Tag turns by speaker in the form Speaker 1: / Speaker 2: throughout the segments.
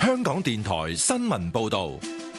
Speaker 1: 香港電台新聞報道。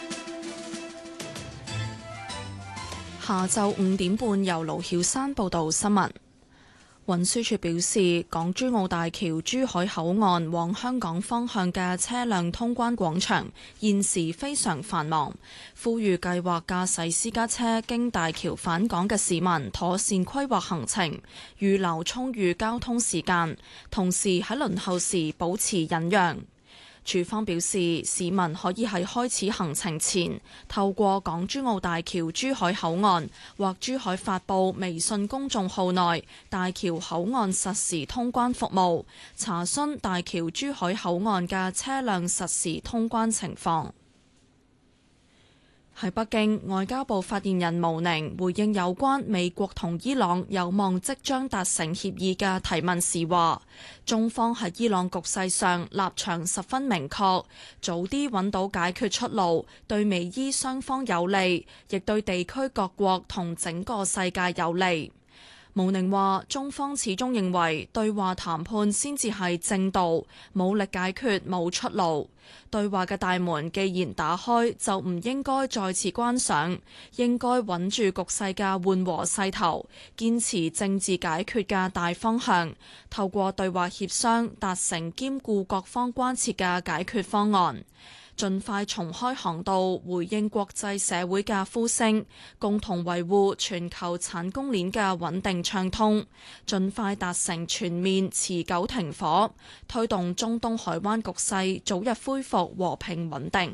Speaker 2: 下晝5點半，由盧曉山報道新聞。運輸署表示，港珠澳大橋珠海口岸往香港方向嘅車輛通關廣場現時非常繁忙，呼籲計劃駕駛私家車經大橋返港嘅市民妥善規劃行程，預留充裕交通時間，同時喺輪候時保持忍讓。署方表示，市民可以喺開始行程前透過港珠澳大橋珠海口岸或珠海發布微信公眾號內大橋口岸實時通關服務，查詢大橋珠海口岸嘅車輛實時通關情況。喺北京，外交部發言人毛寧回應有關美國同伊朗有望即將達成協議嘅提問時話，中方喺伊朗局勢上立場十分明確，早啲揾到解決出路，對美伊雙方有利，亦對地區各國同整個世界有利。毛寧話：中方始終認為對話談判先至係正道，武力解決冇出路。對話嘅大門既然打開，就唔應該再次關上，應該穩住局勢嘅緩和勢頭，堅持政治解決嘅大方向，透過對話協商達成兼顧各方關切嘅解決方案。盡快重開航道，回應國際社會嘅呼聲，共同維護全球產供鏈嘅穩定暢通，盡快達成全面持久停火，推動中東海灣局勢早日恢復和平穩定。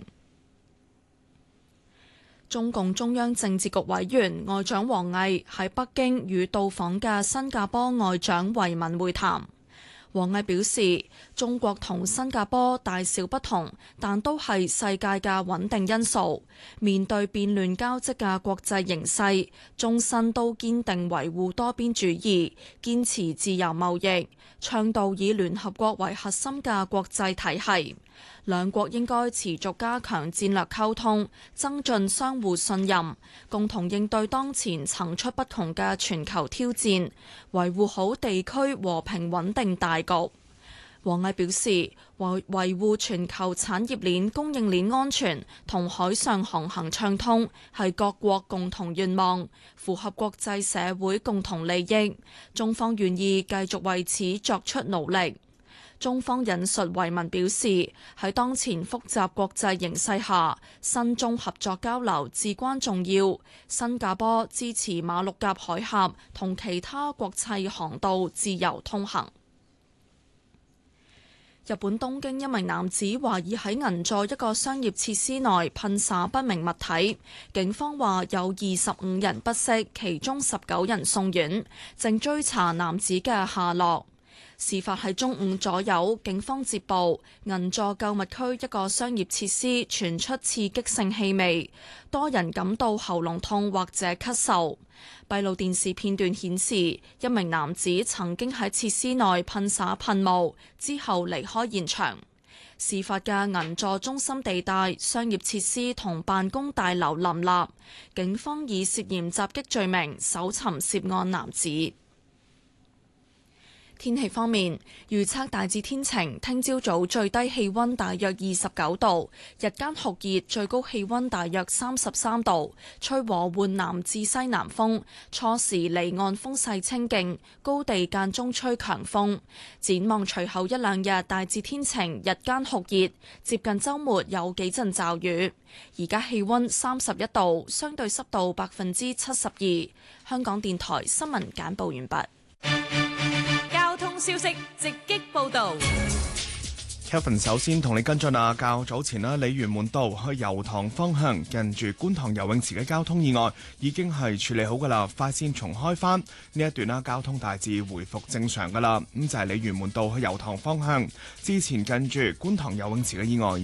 Speaker 2: 中共中央政治局委員外長王毅喺北京與到訪嘅新加坡外長維文會談。王毅表示，中國同新加坡大小不同，但都係世界嘅穩定因素。面對變亂交織嘅國際形勢，中新都堅定維護多邊主義，堅持自由貿易，倡導以聯合國為核心嘅國際體系。兩國應該持續加強戰略溝通，增進相互信任，共同應對當前層出不窮嘅全球挑戰，維護好地區和平穩定大局。王毅表示，維護全球產業鏈供應鏈安全同海上航行暢通係各國共同願望，符合國際社會共同利益。中方願意繼續為此作出努力。中方引述維文表示，喺當前複雜國際形勢下，新中合作交流至關重要。新加坡支持馬六甲海峽同其他國際航道自由通行。日本東京一名男子懷疑喺銀座一個商業設施內噴灑不明物體，警方話有25人不適，其中19人送院，正追查男子嘅下落。事發喺中午左右，警方接報銀座購物區一個商業設施傳出刺激性氣味，多人感到喉嚨痛或者咳嗽。閉路電視片段顯示，一名男子曾經喺設施內噴灑噴霧，之後離開現場。事發嘅銀座中心地帶商業設施同辦公大樓林立，警方以涉嫌襲擊罪名搜尋涉案男子。天氣方面，預測大致天晴，聽朝早最低氣溫大約29度，日間酷熱，最高氣溫大約33度，吹和緩南至西南風，初時離岸風勢清勁，高地間中吹強風。展望隨後一兩日大致天晴，日間酷熱，接近週末有幾陣驟雨。而家氣溫31度，相對濕度72%。香港電台新聞簡報完畢。
Speaker 3: 消息直擊報道。
Speaker 4: Kevin 首先同你跟進啊，較早前啦，鯉魚門道去油塘方向近住觀塘游泳池嘅交通意外已經係處理好噶啦，快線重開翻呢一段啦，交通大致回復正常噶啦。咁就係鯉魚門道去油塘方向之前近住觀塘游泳池嘅意外